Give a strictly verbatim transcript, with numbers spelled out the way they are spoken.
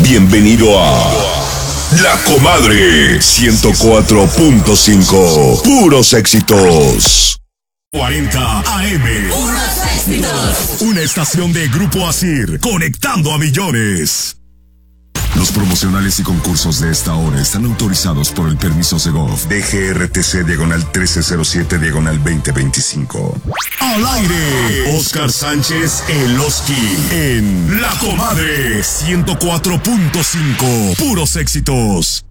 Bienvenido a La Comadre ciento cuatro punto cinco. Puros éxitos. cuarenta A M. Puros éxitos. Una estación de Grupo Asir, conectando a millones. Los promocionales y concursos de esta hora están autorizados por el permiso Segov D G R T C diagonal trece cero siete diagonal veinte veinticinco. Al aire, Oscar Sánchez El Oski en La Comadre ciento cuatro punto cinco. Puros éxitos.